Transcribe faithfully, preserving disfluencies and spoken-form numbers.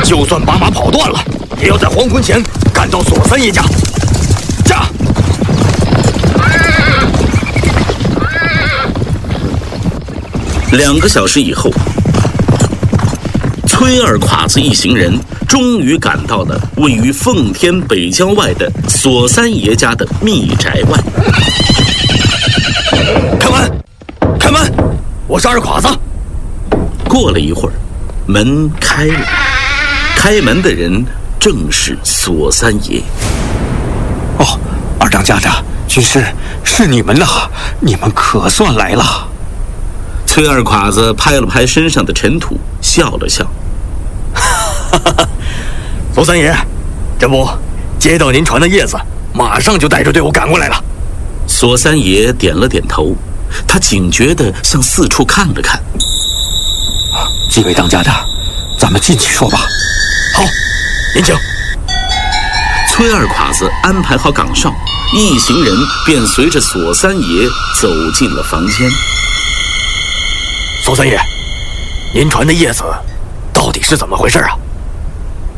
就算把马跑断了，也要在黄昏前赶到索三爷家。驾！ 两个小时以后，崔二侉子一行人终于赶到了位于奉天北郊外的索三爷家的密宅外。 开门！开门！我是二侉子。 过了一会儿，门开了，开门的人正是索三爷。 哦，二当家的军师，是你们呐！你们可算来了。 崔二侉子拍了拍身上的尘土，笑了笑。 索三爷，这不接到您传的叶子，马上就带着队伍赶过来了。 索三爷点了点头，他警觉地向四处看了看。 几位当家的，咱们进去说吧。 好，您请。 崔二侉子安排好岗哨，一行人便随着索三爷走进了房间。 索三爷，您传的叶子到底是怎么回事啊？